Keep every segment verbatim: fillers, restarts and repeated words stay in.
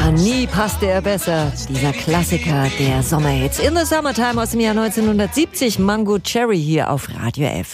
Ah, nie passte er besser. Dieser Klassiker der Sommerhits. In the Summertime aus dem Jahr neunzehnhundertsiebzig. Mango Cherry hier auf Radio F.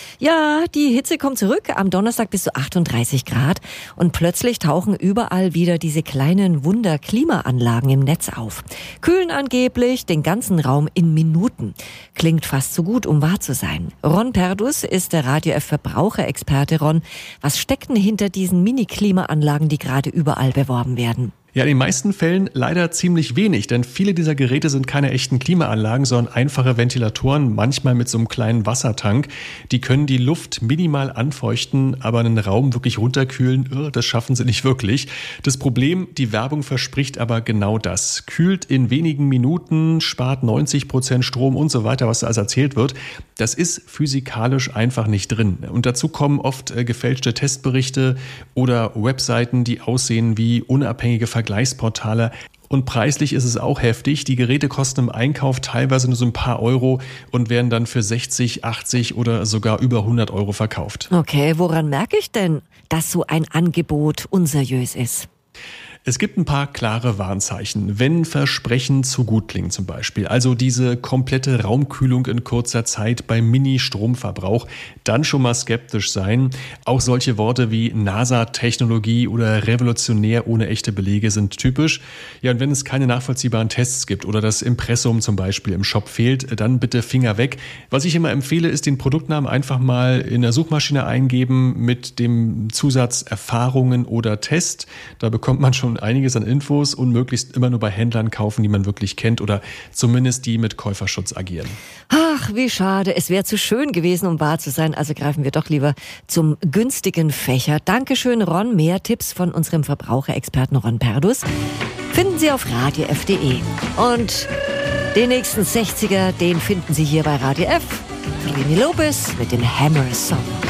Ja, die Hitze kommt zurück. Am Donnerstag bis zu achtunddreißig Grad. Und plötzlich tauchen überall wieder diese kleinen Wunder-Klimaanlagen im Netz auf. Kühlen angeblich den ganzen Raum in Minuten. Klingt fast zu gut, um wahr zu sein. Ron Perdus ist der Radio F-Verbraucherexperte. Ron, was steckt denn hinter diesen Mini-Klimaanlagen, die gerade überall beworben werden? Ja, in den meisten Fällen leider ziemlich wenig, denn viele dieser Geräte sind keine echten Klimaanlagen, sondern einfache Ventilatoren, manchmal mit so einem kleinen Wassertank. Die können die Luft minimal anfeuchten, aber einen Raum wirklich runterkühlen, das schaffen sie nicht wirklich. Das Problem, die Werbung verspricht aber genau das. Kühlt in wenigen Minuten, spart neunzig Prozent Strom und so weiter, was da alles erzählt wird. Das ist physikalisch einfach nicht drin. Und dazu kommen oft äh, gefälschte Testberichte oder Webseiten, die aussehen wie unabhängige Vergleichsportale. Und preislich ist es auch heftig. Die Geräte kosten im Einkauf teilweise nur so ein paar Euro und werden dann für sechzig, achtzig oder sogar über hundert Euro verkauft. Okay, woran merke ich denn, dass so ein Angebot unseriös ist? Es gibt ein paar klare Warnzeichen, wenn Versprechen zu gut klingen zum Beispiel. Also diese komplette Raumkühlung in kurzer Zeit beim Mini-Stromverbrauch, dann schon mal skeptisch sein. Auch solche Worte wie NASA-Technologie oder revolutionär ohne echte Belege sind typisch. Ja, und wenn es keine nachvollziehbaren Tests gibt oder das Impressum zum Beispiel im Shop fehlt, dann bitte Finger weg. Was ich immer empfehle, ist den Produktnamen einfach mal in der Suchmaschine eingeben mit dem Zusatz Erfahrungen oder Test. Da bekommt man schon einiges an Infos und möglichst immer nur bei Händlern kaufen, die man wirklich kennt oder zumindest die mit Käuferschutz agieren. Ach, wie schade. Es wäre zu schön gewesen, um wahr zu sein. Also greifen wir doch lieber zum günstigen Fächer. Dankeschön, Ron. Mehr Tipps von unserem Verbraucherexperten Ron Perdus finden Sie auf radio f punkt de. Und den nächsten sechziger, den finden Sie hier bei Radio F. Rini Lopez mit dem Hammer Song.